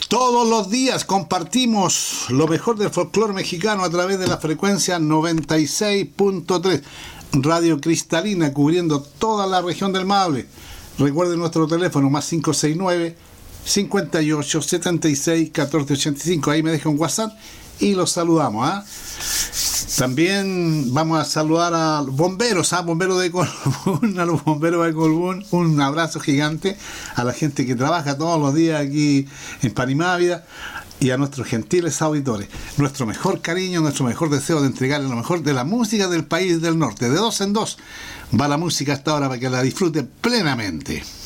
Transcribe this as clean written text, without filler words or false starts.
Todos los días compartimos lo mejor del folclore mexicano a través de la frecuencia 96.3, Radio Cristalina, cubriendo toda la región del Maule. Recuerden nuestro teléfono, más 569 58 76 14 85. Ahí me deja un WhatsApp y los saludamos. También vamos a saludar a los bomberos, bomberos de Colbún, a los bomberos de Colbún. Un abrazo gigante a la gente que trabaja todos los días aquí en Panimávida y a nuestros gentiles auditores. Nuestro mejor cariño, nuestro mejor deseo de entregarles lo mejor de la música del país del norte. De dos en dos va la música hasta ahora para que la disfruten plenamente.